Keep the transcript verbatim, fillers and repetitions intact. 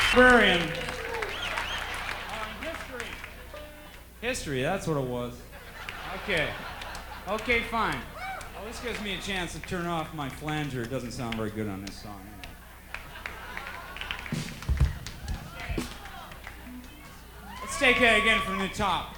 Librarian. Uh, history. History, that's what it was. Okay. Okay, fine. Well, this gives me a chance to turn off my flanger. It doesn't sound very good on this song. Let's take it again from the top.